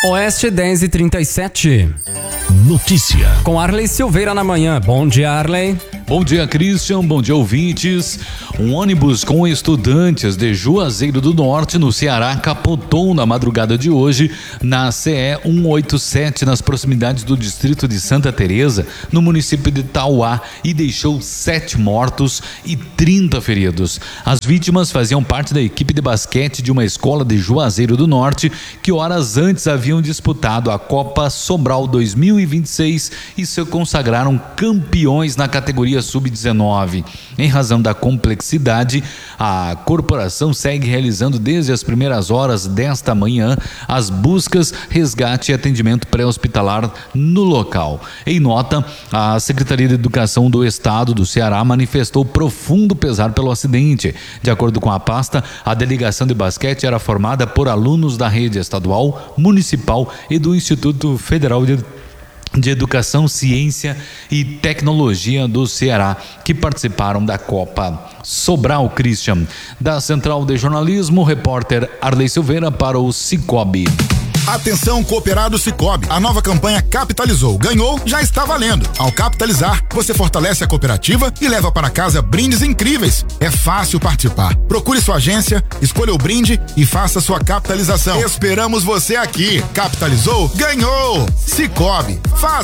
Oeste 10h37. Notícia. Com Arley Silveira na manhã. Bom dia, Arley. Bom dia, Christian. Bom dia, ouvintes. Um ônibus com estudantes de Juazeiro do Norte, no Ceará, capotou na madrugada de hoje na CE 187, nas proximidades do distrito de Santa Teresa, no município de Tauá, e deixou 7 mortos e 30 feridos. As vítimas faziam parte da equipe de basquete de uma escola de Juazeiro do Norte, que horas antes haviam disputado a Copa Sobral 2026 e se consagraram campeões na categoria Sub-19. Em razão da complexidade, a corporação segue realizando desde as primeiras horas desta manhã as buscas, resgate e atendimento pré-hospitalar no local. Em nota, a Secretaria de Educação do Estado do Ceará manifestou profundo pesar pelo acidente. De acordo com a pasta, a delegação de basquete era formada por alunos da rede estadual, municipal e do Instituto Federal de Educação, Ciência e Tecnologia do Ceará, que participaram da Copa Sobral. Christian. Da Central de Jornalismo, repórter Arley Silveira para o Cicobi. Atenção, cooperado Cicobi. A nova campanha Capitalizou. Ganhou, já está valendo. Ao capitalizar, você fortalece a cooperativa e leva para casa brindes incríveis. É fácil participar. Procure sua agência, escolha o brinde e faça sua capitalização. Esperamos você aqui. Capitalizou? Ganhou! Cicobi. Faz